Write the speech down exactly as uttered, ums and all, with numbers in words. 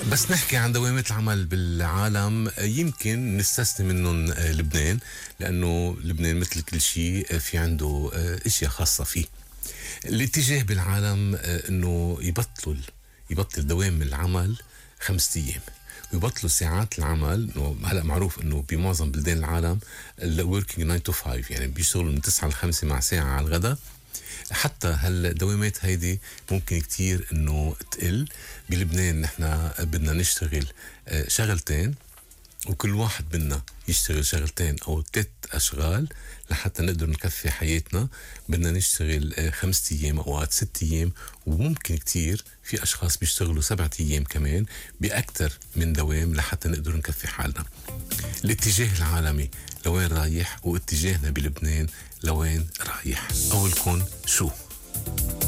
بس نحكي عن دوامات العمل بالعالم، يمكن نستثني منهم لبنان، لأنه لبنان مثل كل شيء في عنده اشياء خاصة فيه. الاتجاه بالعالم انه يبطلوا يبطل دوام العمل خمسة ايام، ويبطلوا ساعات العمل. هلا معروف انه بمعظم بلدان العالم الوركينج ناين تو فايف، يعني بيشتغلوا من تسعة ل خمسة مع ساعة على الغداء. حتى هالدوامات هيدي ممكن كتير انه تقل. بلبنان نحن بدنا نشتغل شغلتين، وكل واحد بدنا يشتغل شغلتين او ثلاث اشغال لحتى نقدر نكفي حياتنا. بدنا نشتغل خمسة ايام اوقات ست ايام، وممكن كتير في اشخاص بيشتغلوا سبعة ايام كمان باكثر من دوام لحتى نقدر نكفي حالنا. الاتجاه العالمي لوين رايح، واتجاهنا بلبنان لوين رايح؟ اولكم شو؟